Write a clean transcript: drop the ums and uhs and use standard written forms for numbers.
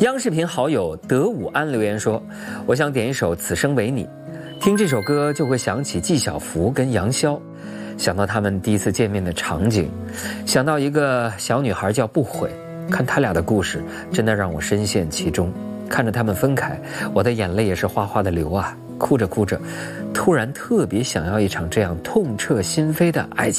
央视频好友德武安留言说，我想点一首《此生为你》，听这首歌就会想起纪晓芙跟杨逍，想到他们第一次见面的场景，想到一个小女孩叫不悔，看他俩的故事真的让我深陷其中，看着他们分开，我的眼泪也是哗哗的流啊，哭着哭着突然特别想要一场这样痛彻心扉的爱情。